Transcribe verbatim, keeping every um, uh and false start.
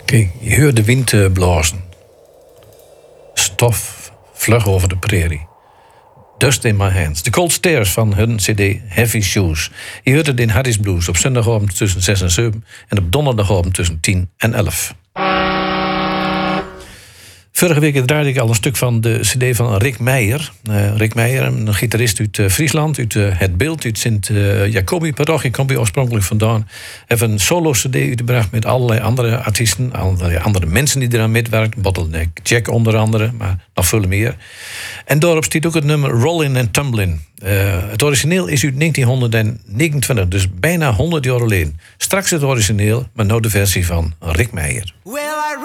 Kijk, je hoort de wind uh, blazen. Stof vlug over de prairie. Dust in my hands. De Cold Stairs van hun cd Heavy Shoes. Je hoort het in Harry's Blues op zondagavond tussen zes en zeven... en op donderdagavond tussen tien en elf. Vorige week draaide ik al een stuk van de cd van Rick Meijer. Uh, Rick Meijer, een gitarist uit uh, Friesland, uit uh, Het Beeld, uit Sint-Jacobi-parochie, komt hij oorspronkelijk vandaan. Heeft een solo-cd uitgebracht met allerlei andere artiesten, allerlei andere mensen die eraan meewerken. Bottleneck Jack onder andere, maar nog veel meer. En daarop staat ook het nummer Rollin' and Tumblin'. Uh, het origineel is uit negentien negenentwintig, dus bijna honderd jaar geleden. Straks het origineel, maar nou de versie van Rick Meijer. Well, I